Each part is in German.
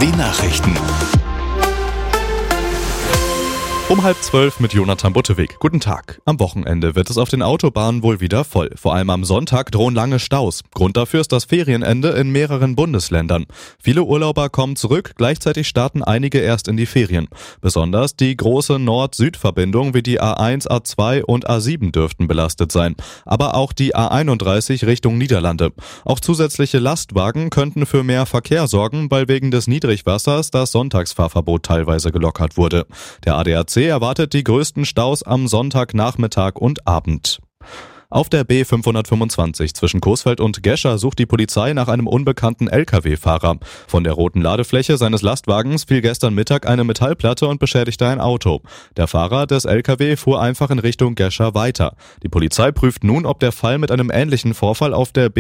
Die Nachrichten. Um 11:30 mit Jonathan Butteweg. Guten Tag. Am Wochenende wird es auf den Autobahnen wohl wieder voll. Vor allem am Sonntag drohen lange Staus. Grund dafür ist das Ferienende in mehreren Bundesländern. Viele Urlauber kommen zurück, gleichzeitig starten einige erst in die Ferien. Besonders die große Nord-Süd-Verbindung wie die A1, A2 und A7 dürften belastet sein. Aber auch die A31 Richtung Niederlande. Auch zusätzliche Lastwagen könnten für mehr Verkehr sorgen, weil wegen des Niedrigwassers das Sonntagsfahrverbot teilweise gelockert wurde. Der ADAC erwartet die größten Staus am Sonntagnachmittag und Abend. Auf der B525 zwischen Coesfeld und Gescher sucht die Polizei nach einem unbekannten Lkw-Fahrer. Von der roten Ladefläche seines Lastwagens fiel gestern Mittag eine Metallplatte und beschädigte ein Auto. Der Fahrer des Lkw fuhr einfach in Richtung Gescher weiter. Die Polizei prüft nun, ob der Fall mit einem ähnlichen Vorfall auf der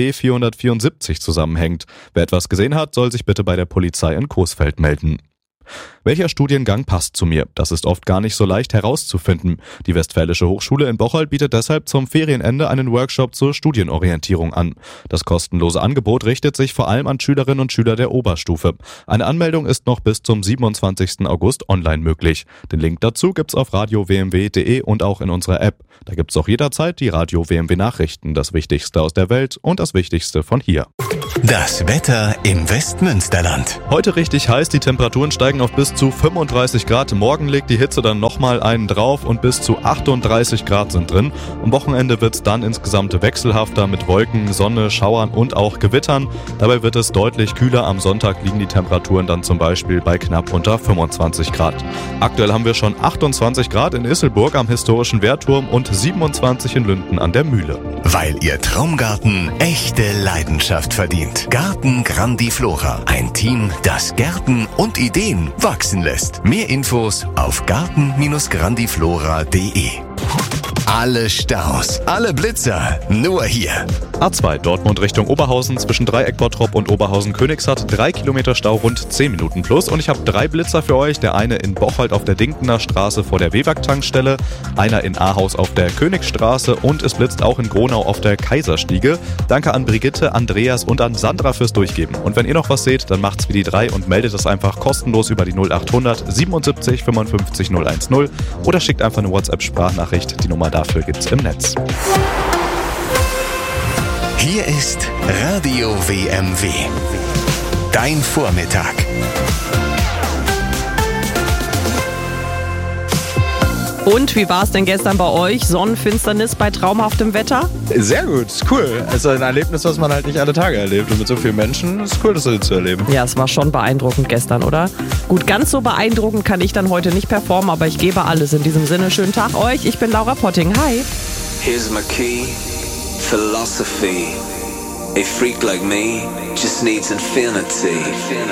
B474 zusammenhängt. Wer etwas gesehen hat, soll sich bitte bei der Polizei in Coesfeld melden. Welcher Studiengang passt zu mir? Das ist oft gar nicht so leicht herauszufinden. Die Westfälische Hochschule in Bocholt bietet deshalb zum Ferienende einen Workshop zur Studienorientierung an. Das kostenlose Angebot richtet sich vor allem an Schülerinnen und Schüler der Oberstufe. Eine Anmeldung ist noch bis zum 27. August online möglich. Den Link dazu gibt's auf radio-wmw.de und auch in unserer App. Da gibt's auch jederzeit die Radio-WMW Nachrichten, das Wichtigste aus der Welt und das Wichtigste von hier. Das Wetter im Westmünsterland. Heute richtig heiß, die Temperaturen steigen auf bis zu 35 Grad. Morgen legt die Hitze dann nochmal einen drauf und bis zu 38 Grad sind drin. Am Wochenende wird's dann insgesamt wechselhafter mit Wolken, Sonne, Schauern und auch Gewittern. Dabei wird es deutlich kühler. Am Sonntag liegen die Temperaturen dann zum Beispiel bei knapp unter 25 Grad. Aktuell haben wir schon 28 Grad in Isselburg am historischen Wehrturm und 27 in Lünden an der Mühle. Weil Ihr Traumgarten echte Leidenschaft verdient. Garten Grandiflora. Ein Team, das Gärten und Ideen wachsen lässt. Mehr Infos auf garten-grandiflora.de. Alle Staus, alle Blitzer, nur hier. A2 Dortmund Richtung Oberhausen zwischen Dreieck-Bottrop und Oberhausen-Königshardt 3 Kilometer Stau, rund 10 Minuten plus. Und ich habe 3 Blitzer für euch. Der eine in Bocholt auf der Dinkener Straße vor der Wewag-Tankstelle, einer in Ahaus auf der Königstraße und es blitzt auch in Gronau auf der Kaiserstiege. Danke an Brigitte, Andreas und an Sandra fürs Durchgeben. Und wenn ihr noch was seht, dann macht's wie die 3 und meldet es einfach kostenlos über die 0800 77 55 010 oder schickt einfach eine WhatsApp-Sprachnachricht. Die Nummer dafür gibt's im Netz. Hier ist Radio WMW. Dein Vormittag. Und wie war es denn gestern bei euch? Sonnenfinsternis bei traumhaftem Wetter? Sehr gut, cool. Also ein Erlebnis, was man halt nicht alle Tage erlebt. Und mit so vielen Menschen ist es cool, das zu erleben. Ja, es war schon beeindruckend gestern, oder? Gut, ganz so beeindruckend kann ich dann heute nicht performen, aber ich gebe alles. In diesem Sinne, schönen Tag euch. Ich bin Laura Potting. Hi. Here's my key, philosophy. A freak like me just needs infinity.